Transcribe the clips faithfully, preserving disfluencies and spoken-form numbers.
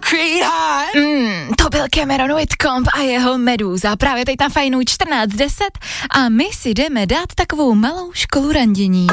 Mm, to byl Cameron Whitcomb a jeho Medúza. Právě teď na Fajnu čtrnáct deset a my si jdeme dát takovou malou školu randění.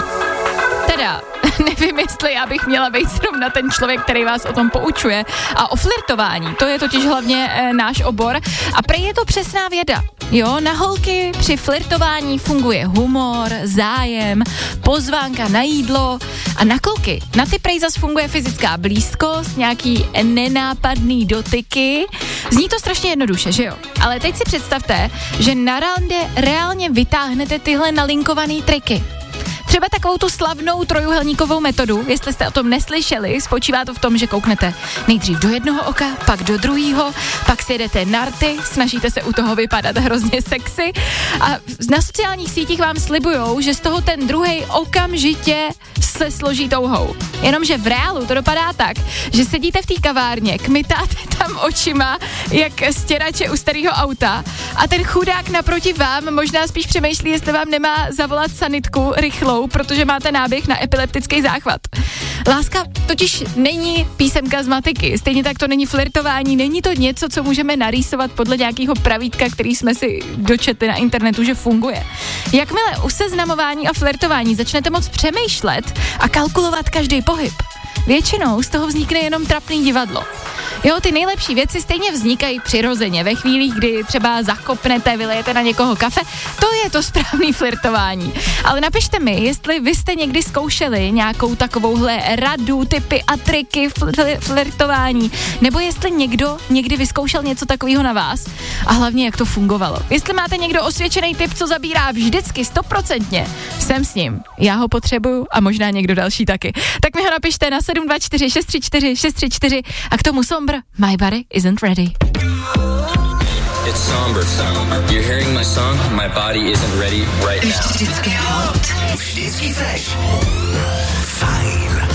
Teda, nevím, jestli já bych měla být zrovna ten člověk, který vás o tom poučuje. A o flirtování, to je totiž hlavně e, náš obor. A prej je to přesná věda. Jo, na holky při flirtování funguje humor, zájem, pozvánka na jídlo a na kluky. Na ty prej zas funguje fyzická blízkost, nějaký nenápadný dotyky. Zní to strašně jednoduše, že jo? Ale teď si představte, že na rande reálně vytáhnete tyhle nalinkované triky. Třeba takovou tu slavnou trojuhelníkovou metodu, jestli jste o tom neslyšeli, spočívá to v tom, že kouknete nejdřív do jednoho oka, pak do druhého, pak si jedete na rty, snažíte se u toho vypadat hrozně sexy a na sociálních sítích vám slibujou, že z toho ten druhej okamžitě se složí touhou. Jenomže v reálu to dopadá tak, že sedíte v té kavárně, kmitáte tam očima, jak stěrače u starého auta a ten chudák naproti vám možná spíš přemýšlí, jestli vám nemá zavolat sanitku rychlou, protože máte náběh na epileptický záchvat. Láska totiž není písemka z matiky, stejně tak to není flirtování, není to něco, co můžeme narýsovat podle nějakého pravítka, který jsme si dočetli na internetu, že funguje. Jakmile u seznamování a flirtování začnete moc přemýšlet a kalkulovat každý pohyb, většinou z toho vznikne jenom trapný divadlo. Jo, ty nejlepší věci stejně vznikají přirozeně. Ve chvílích, kdy třeba zakopnete, vylejete na někoho kafe, to je to správný flirtování. Ale napište mi, jestli vy jste někdy zkoušeli nějakou takovouhle radu, tipy a triky fl- flirtování, nebo jestli někdo někdy vyzkoušel něco takového na vás a hlavně jak to fungovalo. Jestli máte někdo osvědčený tip, co zabírá vždycky stoprocentně, jsem s ním. Já ho potřebuju a možná někdo další taky. Tak mi ho napište na sedm dva čtyři šest tři čtyři šest tři čtyři a k tomu Sombr, My Body Isn't Ready. It's Sombr. You're hearing my song, My Body Isn't Ready right now. Vždycky hot. Vždycky fresh. Fajn.